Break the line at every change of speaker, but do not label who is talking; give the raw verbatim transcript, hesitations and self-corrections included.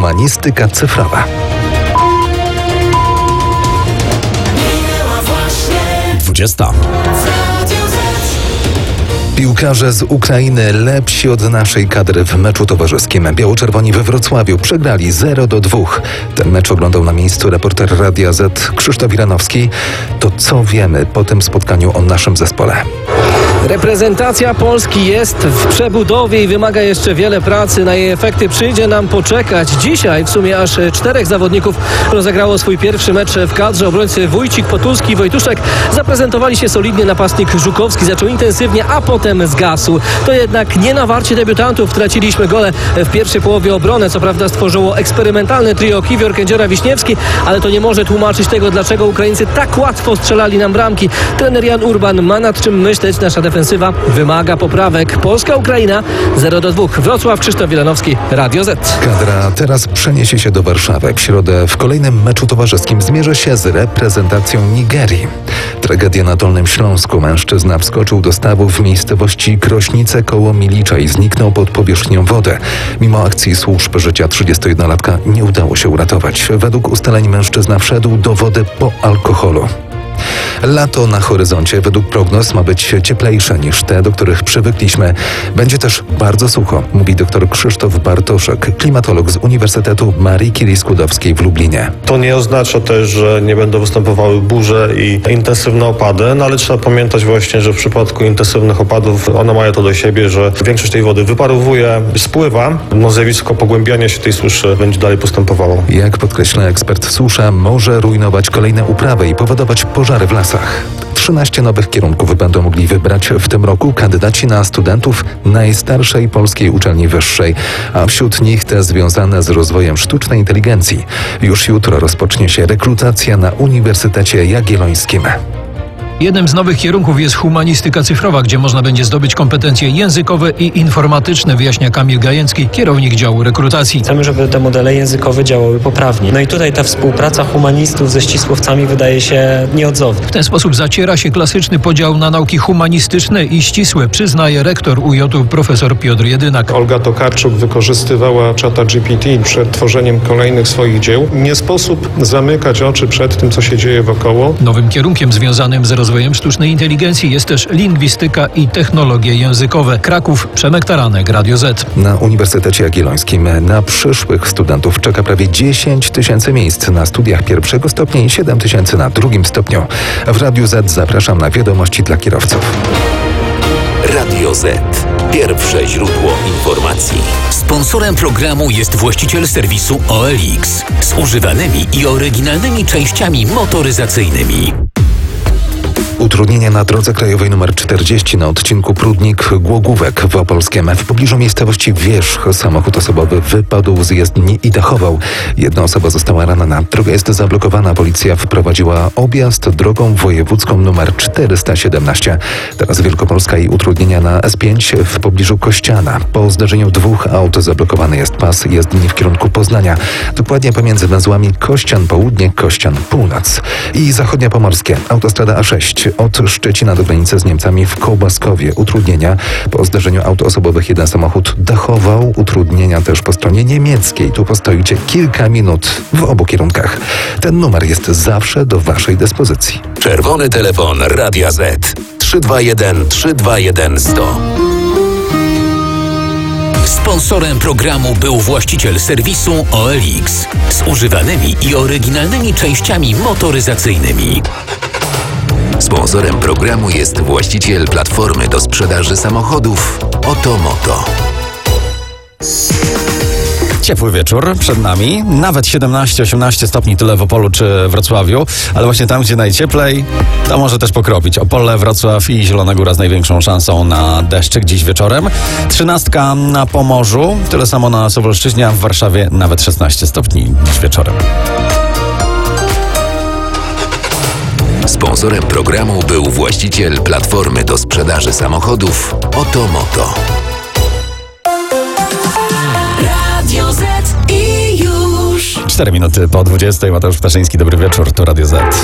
humanistyka cyfrowa.
dwudziesta.
Piłkarze z Ukrainy lepsi od naszej kadry w meczu towarzyskim. Biało-czerwoni we Wrocławiu przegrali zero do dwóch. Ten mecz oglądał na miejscu reporter Radia Z Krzysztof Iranowski. To co wiemy po tym spotkaniu o naszym zespole?
Reprezentacja Polski jest w przebudowie i wymaga jeszcze wiele pracy. Na jej efekty przyjdzie nam poczekać. Dzisiaj w sumie aż czterech zawodników rozegrało swój pierwszy mecz w kadrze. Obrońcy Wójcik, Potulski i Wojtuszek zaprezentowali się solidnie. Napastnik Żukowski zaczął intensywnie, a potem zgasł. To jednak nie na warcie debiutantów traciliśmy gole w pierwszej połowie obrony. Co prawda stworzyło eksperymentalne trio Kiwior, Kędziora, Wiśniewski, ale to nie może tłumaczyć tego, dlaczego Ukraińcy tak łatwo strzelali nam bramki. Trener Jan Urban ma nad czym myśleć. Nasza defensywa wymaga poprawek. Polska-Ukraina zero do dwóch. Wrocław, Krzysztof Wilanowski, Radio Z.
Kadra teraz przeniesie się do Warszawy. W środę w kolejnym meczu towarzyskim zmierzy się z reprezentacją Nigerii. Tragedia na Dolnym Śląsku. Mężczyzna wskoczył do stawu w miejscowości Krośnice koło Milicza i zniknął pod powierzchnią wody. Mimo akcji służb życia trzydziestojednolatka nie udało się uratować. Według ustaleń mężczyzna wszedł do wody po alkoholu. Lato na horyzoncie według prognoz ma być cieplejsze niż te, do których przywykliśmy. Będzie też bardzo sucho, mówi dr Krzysztof Bartoszek, klimatolog z Uniwersytetu Marii Curie-Skłodowskiej w Lublinie.
To nie oznacza też, że nie będą występowały burze i intensywne opady, no ale trzeba pamiętać właśnie, że w przypadku intensywnych opadów one mają to do siebie, że większość tej wody wyparowuje, spływa, no zjawisko pogłębiania się tej suszy będzie dalej postępowało.
Jak podkreśla ekspert, susza może rujnować kolejne uprawy i powodować pożary w lasach. trzynaście nowych kierunków będą mogli wybrać w tym roku kandydaci na studentów najstarszej polskiej uczelni wyższej, a wśród nich te związane z rozwojem sztucznej inteligencji. Już jutro rozpocznie się rekrutacja na Uniwersytecie Jagiellońskim.
Jednym z nowych kierunków jest humanistyka cyfrowa, gdzie można będzie zdobyć kompetencje językowe i informatyczne, wyjaśnia Kamil Gajęcki, kierownik działu rekrutacji.
Chcemy, żeby te modele językowe działały poprawnie. No i tutaj ta współpraca humanistów ze ścisłowcami wydaje się nieodzowna.
W ten sposób zaciera się klasyczny podział na nauki humanistyczne i ścisłe, przyznaje rektor U J-u profesor Piotr Jedynak.
Olga Tokarczuk wykorzystywała czata G P T przed tworzeniem kolejnych swoich dzieł. Nie sposób zamykać oczy przed tym, co się dzieje wokoło.
Nowym kierunkiem związanym z rozwojem sztucznej inteligencji jest też lingwistyka i technologie językowe. Kraków, Przemek Taranek, Radio Z.
Na Uniwersytecie Jagiellońskim na przyszłych studentów czeka prawie dziesięć tysięcy miejsc na studiach pierwszego stopnia i siedem tysięcy na drugim stopniu. W Radiu Z zapraszam na wiadomości dla kierowców.
Radio Z. Pierwsze źródło informacji. Sponsorem programu jest właściciel serwisu O L X z używanymi i oryginalnymi częściami motoryzacyjnymi.
Utrudnienia na drodze krajowej nr czterdzieści na odcinku Prudnik-Głogówek w Opolskiem. W pobliżu miejscowości Wierzch samochód osobowy wypadł z jezdni i dachował. Jedna osoba została ranna. Droga jest zablokowana. Policja wprowadziła objazd drogą wojewódzką nr czterysta siedemnaście. Teraz Wielkopolska i utrudnienia na S pięć w pobliżu Kościana. Po zdarzeniu dwóch aut zablokowany jest pas jezdni w kierunku Poznania. Dokładnie pomiędzy węzłami Kościan Południe, Kościan Północ. I zachodnia pomorskie. Autostrada A sześć. Od Szczecina do granicy z Niemcami w Kołbaskowie. Utrudnienia. Po zdarzeniu aut osobowych jeden samochód dachował. Utrudnienia też po stronie niemieckiej. Tu postoicie kilka minut w obu kierunkach. Ten numer jest zawsze do Waszej dyspozycji.
Czerwony telefon Radia Z. trzy dwa jeden trzy dwa jeden sto. Sponsorem programu był właściciel serwisu O L X z używanymi i oryginalnymi częściami motoryzacyjnymi. Sponsorem programu jest właściciel platformy do sprzedaży samochodów Otomoto.
Ciepły wieczór przed nami, nawet siedemnaście osiemnaście stopni tyle w Opolu czy Wrocławiu, ale właśnie tam, gdzie najcieplej, to może też pokropić. Opole, Wrocław i Zielona Góra z największą szansą na deszczyk dziś wieczorem. Trzynastka na Pomorzu, tyle samo na Suwalszczyźnie, a w Warszawie nawet szesnaście stopni dziś wieczorem.
Sponsorem programu był właściciel platformy do sprzedaży samochodów Otomoto.
Radio Z i już.
cztery minuty po dwudziestej. Mateusz Ptaszyński, dobry wieczór, to Radio Z.